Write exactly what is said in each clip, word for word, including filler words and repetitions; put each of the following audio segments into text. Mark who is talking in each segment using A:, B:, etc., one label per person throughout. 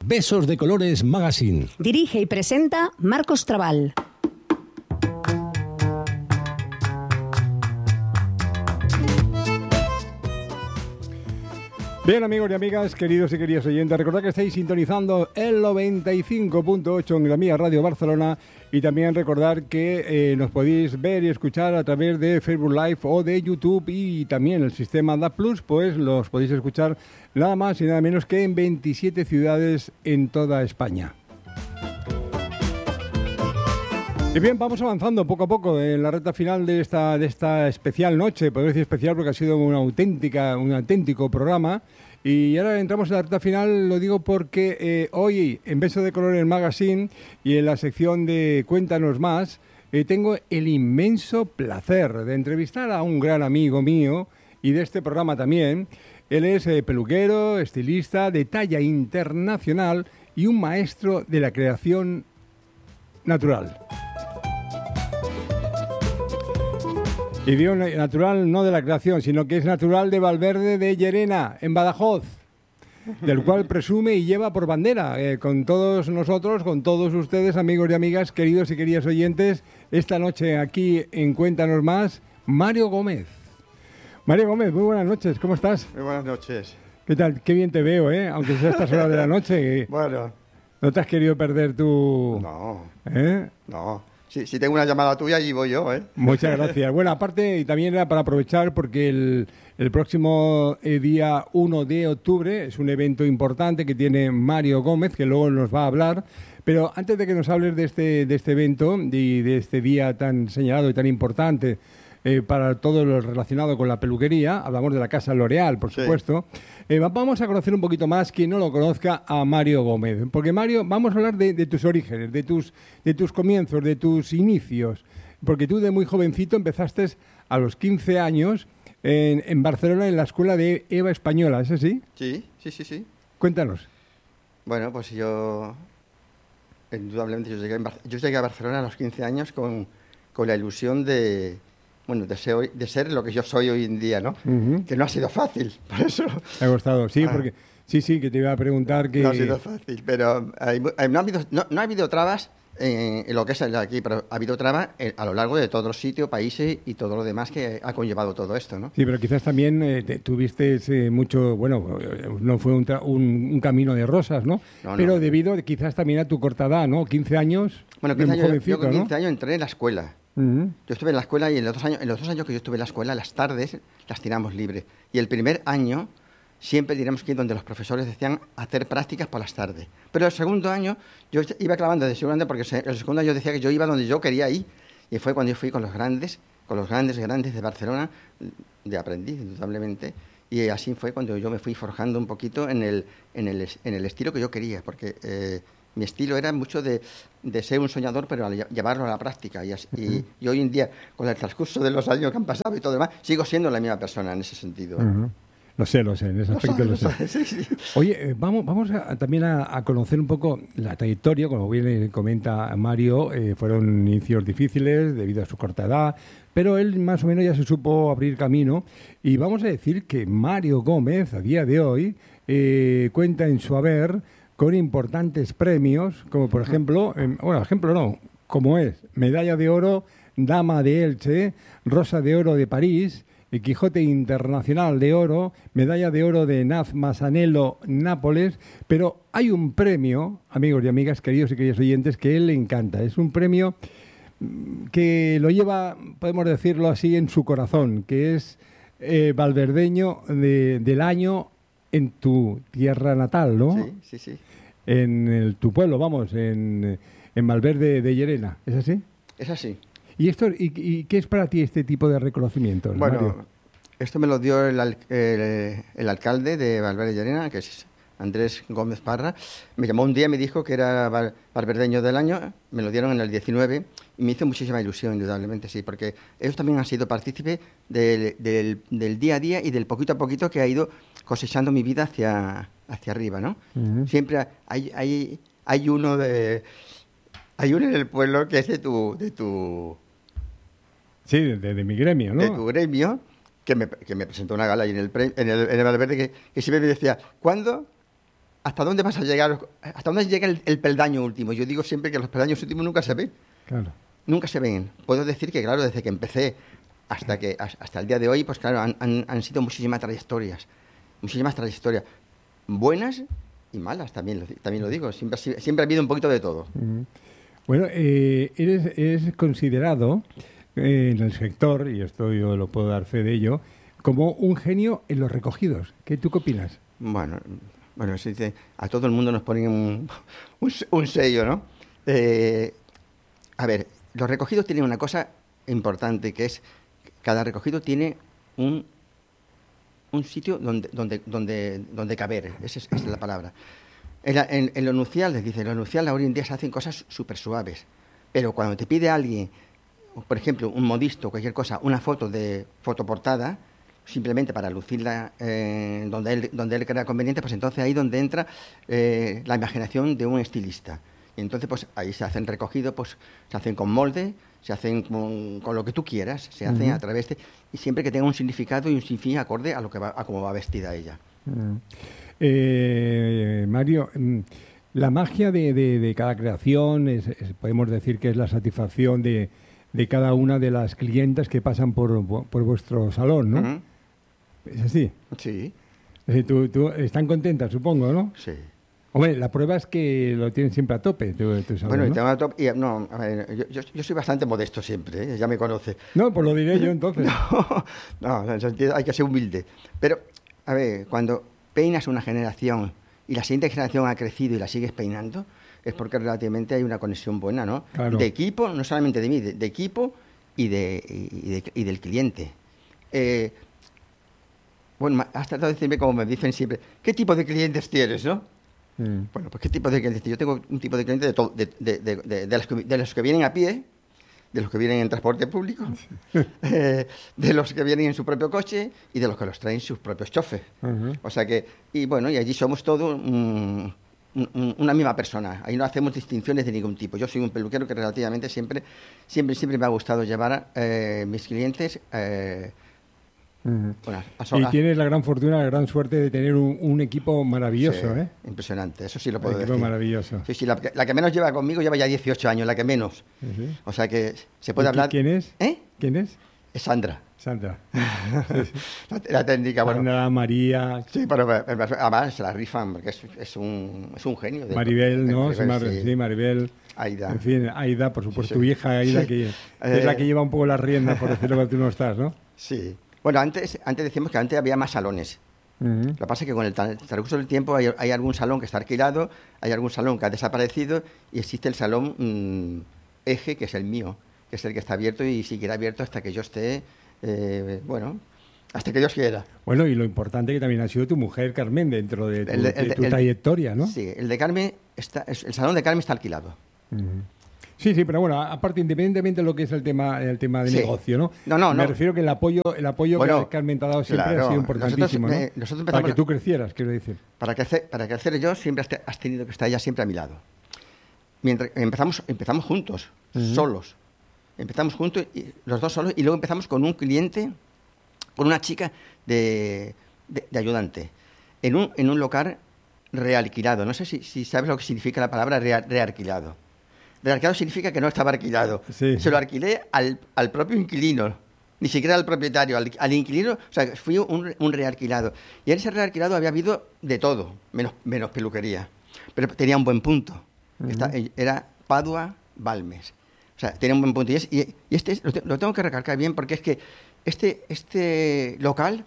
A: Besos de Colores Magazine.
B: Dirige y presenta Marcos Trabal.
C: Bien, amigos y amigas, queridos y queridas oyentes, recordad que estáis sintonizando el noventa y cinco punto ocho en la mía Radio Barcelona y también recordar que eh, nos podéis ver y escuchar a través de Facebook Live o de YouTube y también el sistema D A B plus, pues los podéis escuchar nada más y nada menos que en veintisiete ciudades en toda España. Y bien, vamos avanzando poco a poco en la recta final de esta, de esta especial noche. Podemos decir especial porque ha sido una auténtica, un auténtico programa. Y ahora entramos en la recta final, lo digo porque eh, hoy en Besos de Colores Magazine y en la sección de Cuéntanos Más, eh, tengo el inmenso placer de entrevistar a un gran amigo mío y de este programa también. Él es eh, peluquero, estilista de talla internacional y un maestro de la creación natural. Y digo natural no de la creación, sino que es natural de Valverde de Llerena, en Badajoz, del cual presume y lleva por bandera, eh, con todos nosotros, con todos ustedes, amigos y amigas, queridos y queridas oyentes, esta noche aquí en Cuéntanos Más, Mario Gómez. Mario Gómez, muy buenas noches, ¿cómo estás?
D: Muy buenas noches.
C: ¿Qué tal? Qué bien te veo, ¿eh? Aunque sea a estas horas de la noche.
D: Bueno.
C: ¿No te has querido perder tu...?
D: No.
C: ¿Eh?
D: No. Si, si tengo una llamada tuya, allí voy yo, ¿eh?
C: Muchas gracias. Bueno, aparte, y también era para aprovechar, porque el, el próximo eh, día uno de octubre es un evento importante que tiene Mario Gómez, que luego nos va a hablar. Pero antes de que nos hables de este, de este evento y de este día tan señalado y tan importante eh, para todo lo relacionado con la peluquería, hablamos de la Casa L'Oréal, por supuesto. Sí. Eh, vamos a conocer un poquito más, quien no lo conozca, a Mario Gómez. Porque, Mario, vamos a hablar de, de tus orígenes, de tus, de tus comienzos, de tus inicios. Porque tú de muy jovencito empezaste a los quince años en, en Barcelona en la escuela de Eva Española, ¿es así?
D: Sí, sí, sí, sí.
C: Cuéntanos.
D: Bueno, pues yo, indudablemente, yo llegué, en Bar- yo llegué a Barcelona a los quince años con, con la ilusión de... Bueno, de ser, de ser lo que yo soy hoy en día, ¿no? Uh-huh. Que no ha sido fácil, por eso...
C: Me ha gustado, sí, ah. porque... Sí, sí, que te iba a preguntar que...
D: No ha sido fácil, pero hay, hay, no, ha habido, no, no ha habido trabas en, en lo que es aquí, pero ha habido trabas en, a lo largo de todos los sitios, países y todo lo demás que ha conllevado todo esto, ¿no?
C: Sí, pero quizás también eh, te, tuviste eh, mucho... Bueno, no fue un, tra- un, un camino de rosas, ¿no? no pero no. Debido quizás también a tu corta edad, ¿no? quince años...
D: Bueno, quince años, yo con quince ¿no? años entré en la escuela.
C: Uh-huh.
D: Yo estuve en la escuela y en los, dos años, en los dos años que yo estuve en la escuela, las tardes las tiramos libres. Y el primer año siempre diríamos que donde los profesores decían hacer prácticas por las tardes. Pero el segundo año yo iba clavando de segundo porque el segundo año decía que yo iba donde yo quería ir. Y fue cuando yo fui con los grandes, con los grandes, grandes de Barcelona, de aprendiz, indudablemente. Y así fue cuando yo me fui forjando un poquito en el, en el, en el estilo que yo quería, porque... Eh, mi estilo era mucho de, de ser un soñador, pero al llevarlo a la práctica. Y, así, y, y hoy en día, con el transcurso de los años que han pasado y todo demás, sigo siendo la misma persona en ese sentido.
C: Uh-huh. Lo sé, lo sé, en ese lo aspecto lo, sabe, lo sé. Sí, sí. Oye, eh, vamos, vamos a, también a, a conocer un poco la trayectoria, como bien comenta Mario, eh, fueron inicios difíciles debido a su corta edad, pero él más o menos ya se supo abrir camino. Y vamos a decir que Mario Gómez, a día de hoy, eh, cuenta en su haber con importantes premios, como por ejemplo, eh, bueno, ejemplo no, como es Medalla de Oro, Dama de Elche, Rosa de Oro de París, el Quijote Internacional de Oro, Medalla de Oro de Naz Masanello, Nápoles, pero hay un premio, amigos y amigas, queridos y queridos oyentes, que a él le encanta. Es un premio que lo lleva, podemos decirlo así, en su corazón, que es eh, Valverdeño de, del año en tu tierra natal, ¿no?
D: Sí, sí, sí.
C: En el, tu pueblo, vamos, en, en Valverde de Llerena, ¿es así?
D: Es así.
C: ¿Y esto y, y qué es para ti este tipo de reconocimientos,
D: Bueno,
C: Mario?
D: Esto me lo dio el, el, el alcalde de Valverde de Llerena, que es Andrés Gómez Parra. Me llamó un día y me dijo que era val, valverdeño del año, me lo dieron en el diecinueve y me hizo muchísima ilusión, indudablemente, sí, porque ellos también han sido partícipes del, del, del día a día y del poquito a poquito que ha ido cosechando mi vida hacia, hacia arriba, ¿no? Uh-huh. Siempre hay, hay, hay uno de... Hay uno en el pueblo que es de tu... De tu
C: sí, de, de mi gremio, ¿no?
D: De tu gremio, que me, que me presentó una gala ahí en el, pre, en el, en el Valverde, que, que siempre me decía, ¿cuándo ¿hasta dónde vas a llegar? ¿Hasta dónde llega el, el peldaño último? Yo digo siempre que los peldaños últimos nunca se ven.
C: Claro.
D: Nunca se ven. Puedo decir que, claro, desde que empecé hasta que hasta el día de hoy, pues claro, han, han, han sido muchísimas trayectorias. Muchísimas trayectorias. Buenas y malas, también lo, también lo digo. Siempre, siempre ha habido un poquito de todo.
C: Uh-huh. Bueno, eh, eres, eres considerado eh, en el sector, y esto yo lo puedo dar fe de ello, como un genio en los recogidos. ¿Qué, ¿Tú qué opinas?
D: Bueno, bueno se dice, a todo el mundo nos ponen un, un, un sello, ¿no? Eh, a ver, los recogidos tienen una cosa importante, que es cada recogido tiene un, un sitio donde, donde, donde, donde caber, esa es, esa es la palabra. En, la, en, en lo nucial, les dice, en lo nucial hoy en día se hacen cosas súper suaves, pero cuando te pide alguien, por ejemplo, un modisto, cualquier cosa, una foto de fotoportada, simplemente para lucirla eh, donde, él, donde él crea conveniente, pues entonces ahí donde entra eh, la imaginación de un estilista. Y entonces pues ahí se hacen recogidos, pues se hacen con molde, se hacen con, con lo que tú quieras, se hacen uh-huh. a través de... Y siempre que tenga un significado y un sinfín acorde a lo que va, a cómo va vestida ella.
C: Uh-huh. eh, Mario, la magia de, de, de cada creación, es, es, podemos decir que es la satisfacción de, de cada una de las clientas que pasan por, por vuestro salón, ¿no? Uh-huh. ¿Es así?
D: Sí.
C: ¿Tú, tú, ¿Están contentas, supongo, no?
D: Sí.
C: Hombre, la prueba es que lo tienen siempre a tope. Tu, tu salón,
D: bueno,
C: ¿no?
D: y tengo a tope. Y, no, a ver, yo, yo, yo soy bastante modesto siempre, ¿eh? Ya me conoce.
C: No, pues lo diré yo entonces.
D: no, no, en ese sentido hay que ser humilde. Pero, a ver, cuando peinas una generación y la siguiente generación ha crecido y la sigues peinando, es porque relativamente hay una conexión buena, ¿no?
C: Claro.
D: De equipo, no solamente de mí, de, de equipo y, de, y, de, y del cliente. Eh, bueno, has tratado de decirme, como me dicen siempre, ¿qué tipo de clientes tienes, no? Mm. Bueno, pues ¿qué tipo de clientes? Yo tengo un tipo de clientes de, todo, de, de, de, de, de, los que, de los que vienen a pie, de los que vienen en transporte público, eh, de los que vienen en su propio coche y de los que los traen sus propios choferes. Uh-huh. O sea que, y bueno, y allí somos todos um, un, una misma persona. Ahí no hacemos distinciones de ningún tipo. Yo soy un peluquero que relativamente siempre, siempre, siempre me ha gustado llevar a eh, mis clientes... Eh,
C: Uh-huh. Bueno, a, y tienes la gran fortuna, la gran suerte de tener un, un equipo maravilloso,
D: sí,
C: ¿eh?
D: Impresionante, eso sí lo puedo
C: un
D: decir.
C: equipo maravilloso.
D: Sí, sí, la, la que menos lleva conmigo lleva ya dieciocho años, la que menos. Uh-huh. O sea que se puede hablar...
C: ¿Quién es?
D: ¿Eh?
C: ¿Quién es?
D: Es Sandra.
C: Sandra.
D: sí, sí. La, la técnica, bueno.
C: Sandra, María...
D: Sí, pero, pero además se la rifan porque es, es, un, es un genio. De,
C: Maribel,
D: de,
C: ¿no?
D: de,
C: sí, Mar, sí, Maribel.
D: Aida.
C: En fin, Aida, por supuesto,
D: sí, sí.
C: tu hija Aida, sí. que, que es la que lleva un poco la rienda, por decirlo que tú no estás, ¿no?
D: Sí. Bueno, antes, antes decíamos que antes había más salones. Uh-huh. Lo que pasa es que con el transcurso del tiempo hay, hay algún salón que está alquilado, hay algún salón que ha desaparecido y existe el salón mmm, eje, que es el mío, que es el que está abierto y seguirá abierto hasta que yo esté, eh, bueno, hasta que Dios quiera.
C: Bueno, y lo importante que también ha sido tu mujer, Carmen, dentro de tu, el de, el de, tu
D: el,
C: trayectoria, ¿no?
D: Sí, el de Carmen, está, el salón de Carmen está alquilado.
C: Uh-huh. Sí, sí, pero bueno, aparte, independientemente de lo que es el tema, el tema de
D: sí.
C: negocio, ¿no?
D: No, no,
C: Me
D: no.
C: refiero que el apoyo, el apoyo
D: bueno,
C: que Carmen te ha dado siempre
D: claro.
C: ha sido importantísimo,
D: nosotros,
C: ¿no?
D: eh, nosotros
C: para que tú crecieras, quiero decir.
D: Para crecer, para crecer yo siempre has tenido que estar ella siempre a mi lado. Mientras empezamos, empezamos juntos, uh-huh. solos. Empezamos juntos, y, los dos solos, y luego empezamos con un cliente, con una chica de, de, de ayudante, en un, en un local realquilado. No sé si, si sabes lo que significa la palabra real, realquilado. Realquilado significa que no estaba alquilado.
C: Sí.
D: Se lo alquilé al, al propio inquilino, ni siquiera al propietario, al, al inquilino. O sea, fui un, un realquilado. Y en ese realquilado había habido de todo, menos, menos peluquería. Pero tenía un buen punto. Uh-huh. Esta, era Padua Balmes. O sea, tenía un buen punto. Y, es, y, y este es, lo, te, lo tengo que recalcar bien porque es que este, este local...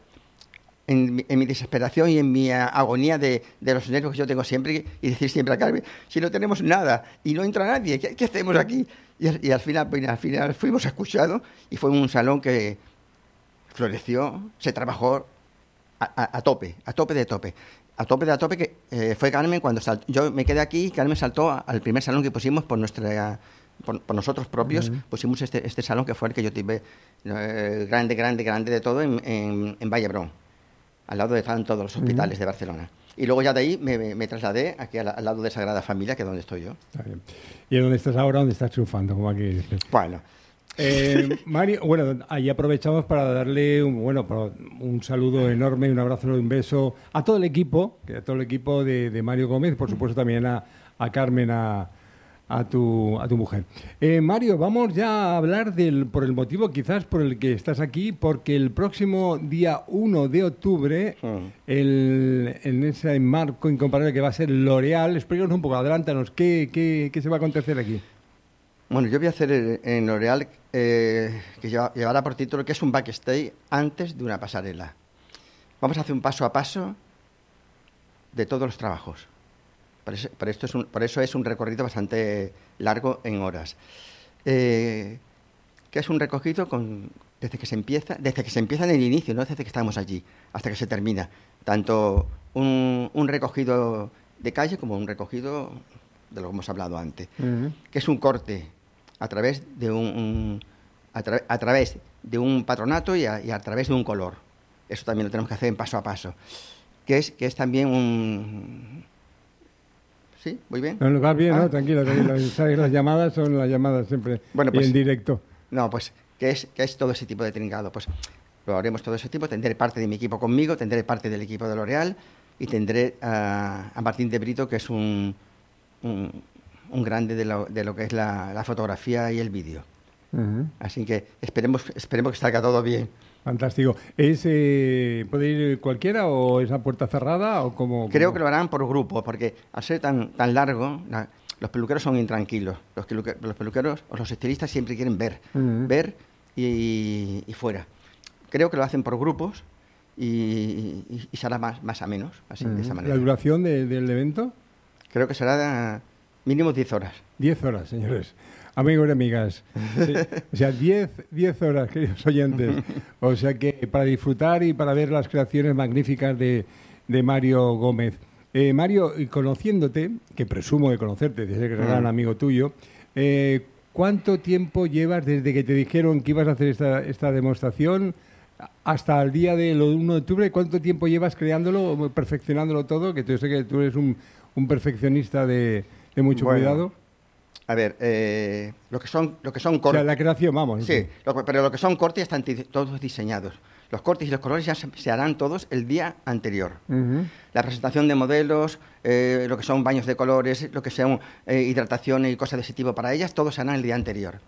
D: En mi, en mi desesperación y en mi agonía de, de los nervios que yo tengo siempre, y decir siempre a Carmen, si no tenemos nada y no entra nadie, ¿qué, qué hacemos aquí? Y, y al, final, pues, al final fuimos escuchados y fue un salón que floreció, se trabajó a, a, a tope, a tope de tope. A tope de a tope que eh, fue Carmen cuando saltó. Yo me quedé aquí y Carmen saltó a, al primer salón que pusimos por nuestra... Por, por nosotros propios, uh-huh. pusimos este, este salón que fue el que yo tuve eh, grande, grande, grande de todo en, en, en Vallebrón. Al lado de estaban todos los hospitales uh-huh. de Barcelona. Y luego ya de ahí me, me, me trasladé aquí al, al lado de Sagrada Familia, que es donde estoy yo.
C: Está bien. ¿Y dónde estás ahora? ¿Dónde estás triunfando? Como aquí dices.
D: Bueno,
C: Eh, Mario, bueno, ahí aprovechamos para darle un, bueno, un saludo enorme, un abrazo, un beso a todo el equipo, a todo el equipo de, de Mario Gómez, por supuesto también a, a Carmen, a, a, tu, a tu mujer. Eh, Mario, vamos ya a hablar del, por el motivo quizás por el que estás aquí, porque el próximo día uno de octubre, mm. el, en ese marco incomparable que va a ser L'Oréal, explícanos un poco, adelántanos, ¿qué, qué, qué se va a acontecer aquí?
D: Bueno, yo voy a hacer en L'Oréal, eh, que lleva, llevará por título, que es un backstage antes de una pasarela. Vamos a hacer un paso a paso de todos los trabajos. Por eso, por esto es un, por eso es un recorrido bastante largo en horas. Eh, que es un recorrido con, desde que se empieza, desde que se empieza en el inicio, no desde que estamos allí, hasta que se termina. Tanto un, un recogido de calle como un recogido de lo que hemos hablado antes. Uh-huh. Que es un corte a través de un, un a, tra- a través de un patronato y a, y a través de un color. Eso también lo tenemos que hacer en paso a paso. Que es, que es también un... ¿Sí? ¿Muy bien?
C: No, va bien,
D: ¿Ah?
C: ¿no? Tranquilo, tranquilo. ¿Sabes? Las llamadas son las llamadas siempre
D: bueno, pues,
C: y en directo.
D: No, pues, ¿qué es, qué es todo ese tipo de trincado? Pues lo haremos todo ese tipo. Tendré parte de mi equipo conmigo, tendré parte del equipo de L'Oréal y tendré a, a Martín de Brito, que es un, un, un grande de lo, de lo que es la, la fotografía y el vídeo. Uh-huh. Así que esperemos, esperemos que salga todo bien.
C: Fantástico. ¿Es, eh, ¿Puede ir cualquiera o es a puerta cerrada o cómo?
D: Creo
C: cómo?
D: que lo harán por grupo, porque al ser tan, tan largo, la, los peluqueros son intranquilos. Los, los peluqueros o los estilistas siempre quieren ver, uh-huh. ver y, y fuera. Creo que lo hacen por grupos y, y, y será más, más a menos, así, uh-huh. de esa manera.
C: ¿La duración de, del evento?
D: Creo que será de, mínimo diez horas.
C: diez horas, señores. Amigos y amigas, sí. O sea, diez horas, queridos oyentes. O sea que para disfrutar y para ver las creaciones magníficas de, de Mario Gómez. Eh, Mario, y conociéndote, que presumo de conocerte, de ser gran mm. amigo tuyo, eh, ¿cuánto tiempo llevas desde que te dijeron que ibas a hacer esta, esta demostración hasta el día del uno de octubre? ¿Cuánto tiempo llevas creándolo, perfeccionándolo todo? Que yo sé que tú eres un, un perfeccionista de, de mucho bueno. cuidado.
D: A ver, eh, lo que son lo que son cortes...
C: O sea, la creación, vamos.
D: Sí, lo, pero lo que son cortes están t- todos diseñados. Los cortes y los colores ya se, se harán todos el día anterior. Uh-huh. La presentación de modelos, eh, lo que son baños de colores, lo que son eh, hidrataciones y cosas de ese tipo para ellas, todos se harán el día anterior.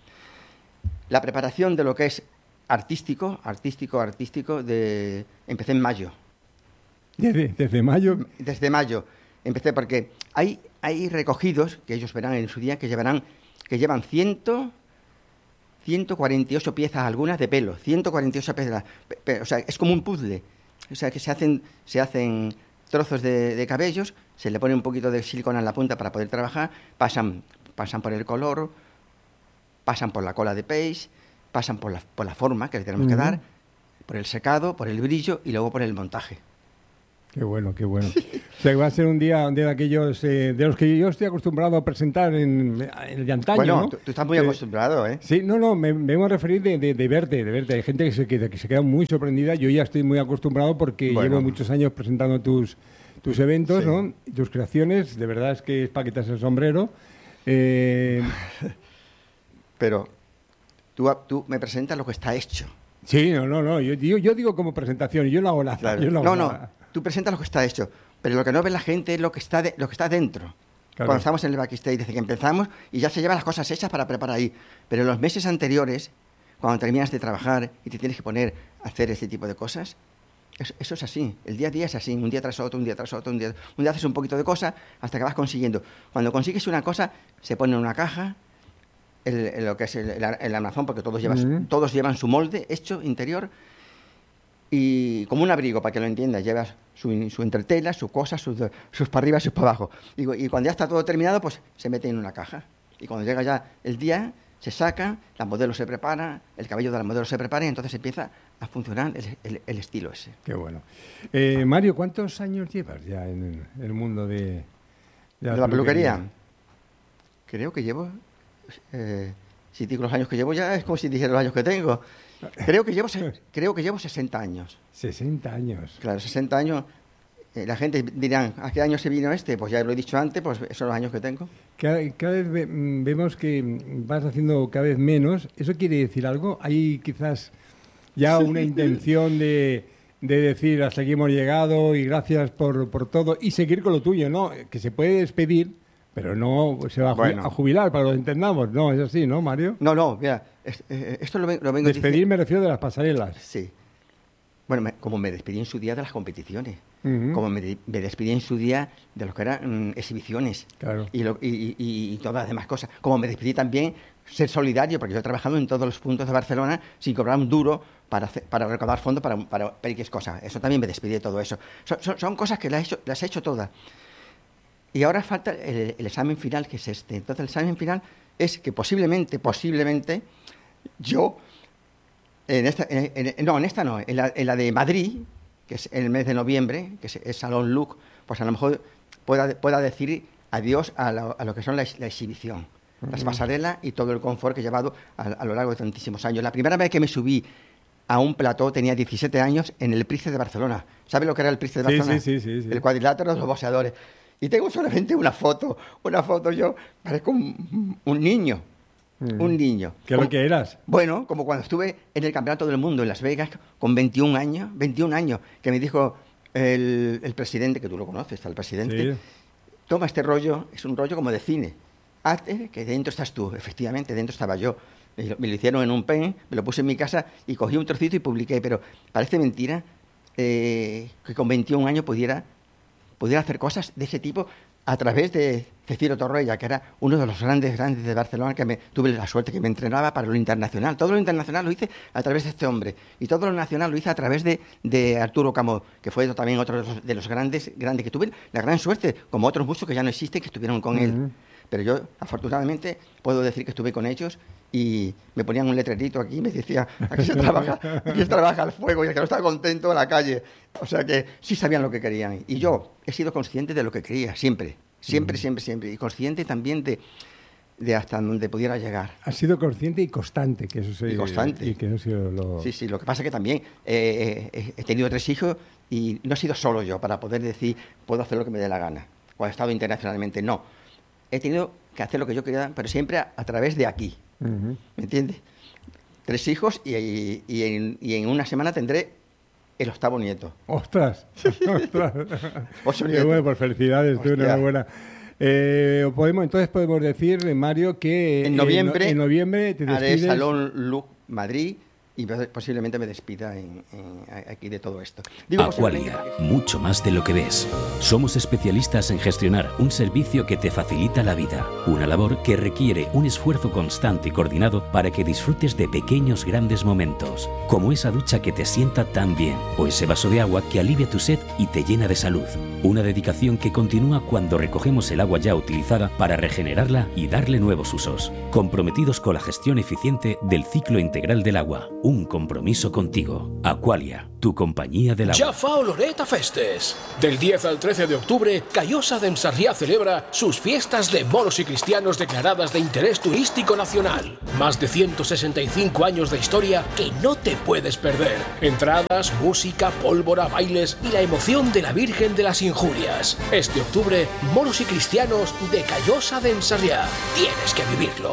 D: La preparación de lo que es artístico, artístico, artístico, de empecé en mayo.
C: ¿Desde, desde mayo?
D: Desde mayo. Empecé porque hay, hay recogidos, que ellos verán en su día, que llevarán que llevan ciento cuarenta y ocho piezas algunas de pelo, ciento cuarenta y ocho piezas, pe, pe, o sea, es como un puzzle, o sea, que se hacen, se hacen trozos de, de cabellos, se le pone un poquito de silicona en la punta para poder trabajar, pasan, pasan por el color, pasan por la cola de peix, pasan por la, por la forma que le tenemos uh-huh. que dar, por el secado, por el brillo y luego por el montaje.
C: Qué bueno, qué bueno. O sea, que va a ser un día, un día de aquellos eh, de los que yo estoy acostumbrado a presentar en, en el de antaño,
D: bueno,
C: ¿no?
D: tú, tú estás muy eh, acostumbrado, ¿eh?
C: Sí, no, no, me, me vengo a referir de, de, de verte, de verte. Hay gente que se, que, que se queda muy sorprendida. Yo ya estoy muy acostumbrado porque bueno. llevo muchos años presentando tus, tus eventos, sí. ¿no? Tus creaciones. De verdad es que es para quitarse el sombrero. Eh...
D: Pero tú, tú me presentas lo que está hecho.
C: Sí, no, no, no. Yo, yo, yo digo como presentación y yo no hago nada.
D: Claro.
C: Yo no,
D: no,
C: hago
D: no.
C: nada.
D: Tú presentas lo que está hecho, pero lo que no ve la gente es lo que está, de, lo que está dentro. Claro. Cuando estamos en el backstage, desde que empezamos, y ya se llevan las cosas hechas para preparar ahí. Pero en los meses anteriores, cuando terminas de trabajar y te tienes que poner a hacer este tipo de cosas, eso, eso es así. El día a día es así, un día tras otro, un día tras otro, un día, un día haces un poquito de cosa hasta que vas consiguiendo. Cuando consigues una cosa, se pone en una caja, el, el, lo que es el, el, el armazón, porque todos, llevas, uh-huh. todos llevan su molde hecho interior, y como un abrigo, para que lo entiendas, llevas su, su entretela, su cosa, sus, sus para arriba, sus para abajo. Y, y cuando ya está todo terminado, pues se mete en una caja. Y cuando llega ya el día, se saca, la modelo se prepara, el cabello de la modelo se prepara y entonces empieza a funcionar el, el, el estilo ese.
C: Qué bueno. Eh, Mario, ¿cuántos años llevas ya en el mundo de, de la,
D: ¿De la peluquería? peluquería? Creo que llevo... Eh, si digo los años que llevo ya es como si dijera los años que tengo. Creo que llevo creo que llevo sesenta años.
C: sesenta años.
D: Claro, sesenta años. eh, la gente dirá, ¿a qué año se vino este? Pues ya lo he dicho antes, pues esos son los años que tengo.
C: Cada, cada vez ve, vemos que vas haciendo cada vez menos. ¿Eso quiere decir algo? ¿Hay quizás ya una intención de, de decir hasta aquí hemos llegado y gracias por, por todo y seguir con lo tuyo, ¿no? Que se puede despedir, pero no se va a, bueno. a jubilar, para que lo entendamos. No, es así, ¿no, Mario?
D: No, no, mira, es, eh, esto lo, lo vengo
C: Despedir
D: diciendo.
C: me refiero de las pasarelas.
D: Sí. Bueno, me, como me despedí en su día de las competiciones,
C: uh-huh.
D: como me, me despedí en su día de lo que eran mm, exhibiciones
C: claro.
D: y, lo, y, y, y todas las demás cosas, como me despedí también ser solidario, porque yo he trabajado en todos los puntos de Barcelona sin cobrar un duro para, hacer, para recaudar fondos para, para periques cosas. Eso también me despedí de todo eso. Son, son, son cosas que las he, hecho, las he hecho todas. Y ahora falta el, el examen final, que es este. Entonces el examen final es que posiblemente, posiblemente, yo, en esta, en, en, no, en esta no, en la, en la de Madrid, que es en el mes de noviembre, que es, es Salón Look, pues a lo mejor pueda, pueda decir adiós a, la, a lo que son la, la exhibición, uh-huh. las pasarelas y todo el confort que he llevado a, a lo largo de tantísimos años. La primera vez que me subí a un plató tenía diecisiete años en el Price de Barcelona. ¿Sabe lo que era el Price de Barcelona?
C: Sí, sí, sí, sí, sí.
D: El cuadrilátero de los boxeadores. Y tengo solamente una foto, una foto yo, parezco un, un niño, mm. un niño.
C: ¿Qué es lo que eras?
D: Bueno, como cuando estuve en el Campeonato del Mundo en Las Vegas con veintiún años, veintiún años, que me dijo el, el presidente, que tú lo conoces, el presidente, sí. toma este rollo, es un rollo como de cine, hazte que dentro estás tú, efectivamente, dentro estaba yo. Me lo, me lo hicieron en un pen, me lo puse en mi casa y cogí un trocito y publiqué, pero parece mentira eh, que con veintiún años pudiera... pudiera hacer cosas de ese tipo a través de Cecilio Torrella, que era uno de los grandes, grandes de Barcelona, que me, tuve la suerte que me entrenaba para lo internacional. Todo lo internacional lo hice a través de este hombre, y todo lo nacional lo hice a través de, de Arturo Camó, que fue también otro de los, de los grandes, grandes que tuve la gran suerte, como otros muchos que ya no existen, que estuvieron con uh-huh. él. Pero yo, afortunadamente, puedo decir que estuve con ellos y me ponían un letrerito aquí y me decía, aquí se trabaja, aquí se trabaja el fuego, y el que no estaba contento en la calle. O sea que sí sabían lo que querían. Y yo he sido consciente de lo que quería, siempre, siempre, uh-huh. siempre, siempre. Y consciente también de, de hasta donde pudiera llegar.
C: Has sido consciente y constante, que eso sí.
D: Y constante.
C: Y que no ha sido lo...
D: Sí, sí, lo que pasa es que también eh, eh, he tenido tres hijos y no he sido solo yo para poder decir, puedo hacer lo que me dé la gana. Cuando he estado internacionalmente, no. He tenido que hacer lo que yo quería, pero siempre a, a través de aquí. Uh-huh. ¿Me entiendes? Tres hijos y, y, y, en, y en una semana tendré el octavo nieto.
C: ¡Ostras! ¡Ostras!
D: Ocho
C: Qué
D: nietos.
C: bueno, pues felicidades, tú, enhorabuena. Eh, podemos, entonces podemos decir, Mario, que
D: en noviembre,
C: en, en noviembre te
D: haré
C: despides...
D: Salón Look Madrid y posiblemente me despida en, en, aquí de todo esto. Digo,
A: Aqualia, mucho más de lo que ves. Somos especialistas en gestionar un servicio que te facilita la vida, una labor que requiere un esfuerzo constante y coordinado para que disfrutes de pequeños grandes momentos, como esa ducha que te sienta tan bien, o ese vaso de agua que alivia tu sed y te llena de salud. Una dedicación que continúa cuando recogemos el agua ya utilizada para regenerarla y darle nuevos usos, comprometidos con la gestión eficiente del ciclo integral del agua. Un compromiso contigo. Aqualia, tu compañía del agua.
E: Ja fa oloreta festes. Del diez al trece de octubre, Callosa d'en Sarrià celebra sus fiestas de moros y cristianos declaradas de interés turístico nacional. Más de ciento sesenta y cinco años de historia que no te puedes perder. Entradas, música, pólvora, bailes y la emoción de la Virgen de las Injurias. Este octubre, moros y cristianos de Callosa d'en Sarrià. Tienes que vivirlo.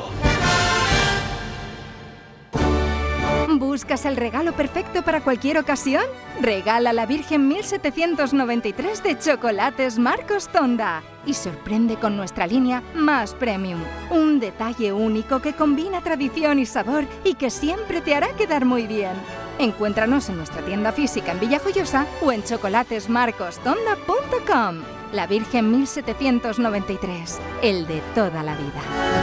F: ¿Buscas el regalo perfecto para cualquier ocasión? Regala a la Virgen mil setecientos noventa y tres de Chocolates Marcos Tonda y sorprende con nuestra línea Más Premium. Un detalle único que combina tradición y sabor y que siempre te hará quedar muy bien. Encuéntranos en nuestra tienda física en Villajoyosa o en chocolates marcos tonda punto com. La Virgen mil setecientos noventa y tres, el de toda la vida.